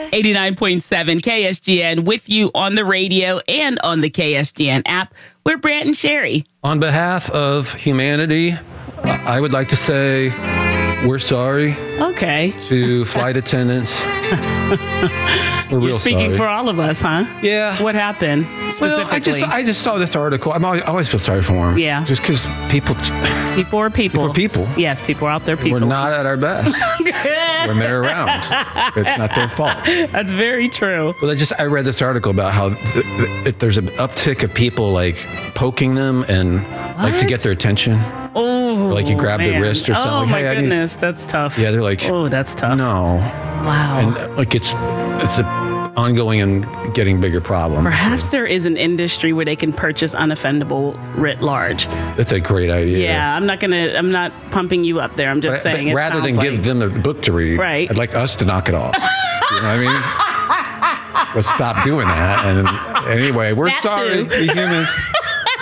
89.7 KSGN with you on the radio and on the KSGN app. We're Brant and Sherry. On behalf of humanity, I would like to say we're sorry. Okay. To flight attendants. We're real You're speaking sorry. for all of us, huh? Yeah. What happened Well, specifically? I just saw this article. I always feel sorry for them. Yeah. Just because people are people. People are people. Yes, people are out there. People. We're not at our best when they're around. It's not their fault. That's very true. Well, I read this article about how there's an uptick of people like poking them and like to get their attention. Oh, like you grab their wrist or something. Oh, Like, my hey, goodness. That's tough. Yeah, they're like, oh, that's tough. No. Wow. And like it's an ongoing and getting bigger problem. Perhaps there is an industry where they can purchase unoffendable writ large. That's a great idea. Yeah, I'm not pumping you up there. I'm just saying it rather than sounds give them the book to read, right. I'd like us to knock it off. You know what I mean? Let's stop doing that. And anyway, we're That sorry. too. We humans.